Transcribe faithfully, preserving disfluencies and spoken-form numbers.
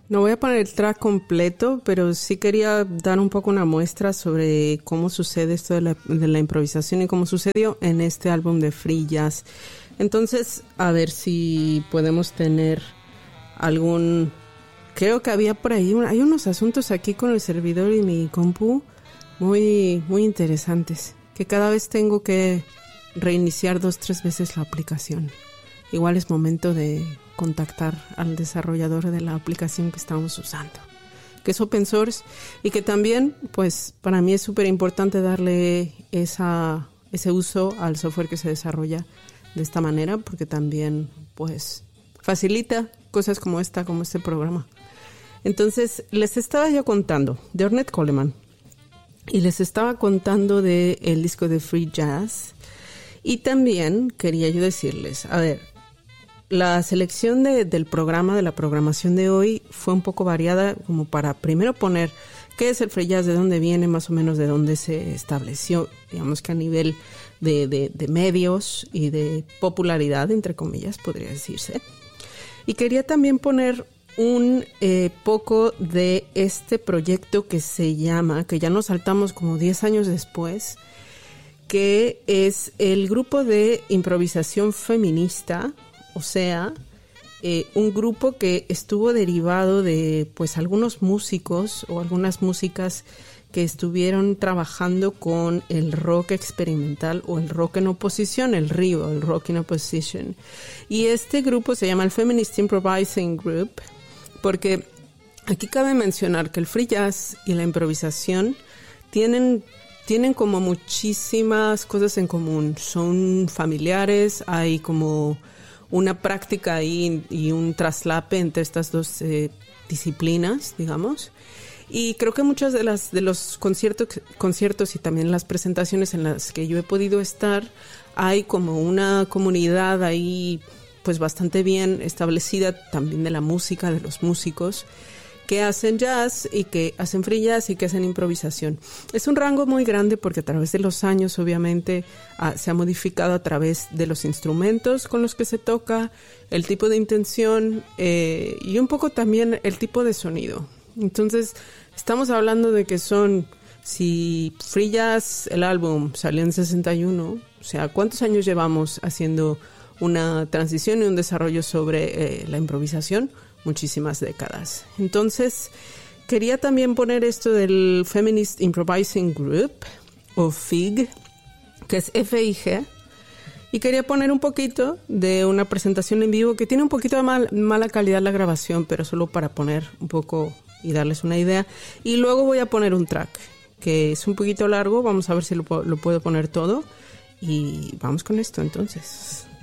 No voy a poner el track completo, pero sí quería dar un poco una muestra sobre cómo sucede esto de la, de la improvisación y cómo sucedió en este álbum de Free Jazz. Entonces, a ver si podemos tener algún... Creo que había por ahí, hay unos asuntos aquí con el servidor y mi compu muy, muy interesantes, que cada vez tengo que reiniciar dos, tres veces la aplicación. Igual es momento de contactar al desarrollador de la aplicación que estamos usando, que es open source y que también, pues, para mí es súper importante darle esa, ese uso al software que se desarrolla de esta manera, porque también, pues, facilita cosas como esta, como este programa. Entonces, les estaba yo contando de Ornette Coleman y les estaba contando de el disco de Free Jazz, y también quería yo decirles, a ver, la selección de, del programa, de la programación de hoy fue un poco variada, como para primero poner qué es el free jazz, de dónde viene, más o menos de dónde se estableció, digamos que a nivel de, de, de medios y de popularidad, entre comillas, podría decirse. Y quería también poner un eh, poco de este proyecto que se llama, que ya nos saltamos como diez años después, que es el grupo de improvisación feminista. O sea, eh, un grupo que estuvo derivado de, pues, algunos músicos o algunas músicas que estuvieron trabajando con el rock experimental o el rock en oposición, el R I O, el Rock in Opposition. Y este grupo se llama el Feminist Improvising Group, porque aquí cabe mencionar que el free jazz y la improvisación tienen... tienen como muchísimas cosas en común. Son familiares, hay como una práctica ahí y un traslape entre estas dos eh, disciplinas, digamos. Y creo que muchas de las de los conciertos, conciertos y también las presentaciones en las que yo he podido estar, hay como una comunidad ahí pues bastante bien establecida también de la música, de los músicos, que hacen jazz y que hacen free jazz y que hacen improvisación. Es un rango muy grande porque a través de los años, obviamente, ah, se ha modificado a través de los instrumentos con los que se toca, el tipo de intención eh, y un poco también el tipo de sonido. Entonces, estamos hablando de que son, si Free Jazz, el álbum, salió en sesenta y uno, o sea, ¿cuántos años llevamos haciendo una transición y un desarrollo sobre eh, la improvisación? Muchísimas décadas. Entonces, quería también poner esto del Feminist Improvising Group, o F I G, que es F I G, y quería poner un poquito de una presentación en vivo que tiene un poquito de mal, mala calidad la grabación, pero solo para poner un poco y darles una idea. Y luego voy a poner un track, que es un poquito largo, vamos a ver si lo, lo puedo poner todo, y vamos con esto entonces.